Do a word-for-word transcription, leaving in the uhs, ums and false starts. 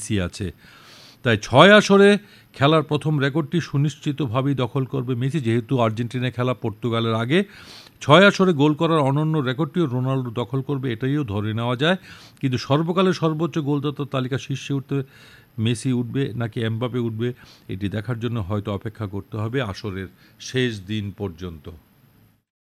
Messi আছে। তাই ছয় আসরে খেলার প্রথম রেকর্ডটি সুনিশ্চিতভাবেই দখল করবে মেসি, যেহেতু আর্জেন্টিনায় খেলা পর্তুগালের আগে। ছয় আসরে গোল করার অনন্য রেকর্ডটিও রোনাল্ডো দখল করবে, এটাইও ধরে নেওয়া যায়। কিন্তু সর্বকালের সর্বোচ্চ গোলদাতার তালিকা শীর্ষে উঠতে মেসি উঠবে নাকি এমবাপে উঠবে, এটি দেখার জন্য হয়তো অপেক্ষা করতে হবে আসরের শেষ দিন পর্যন্ত।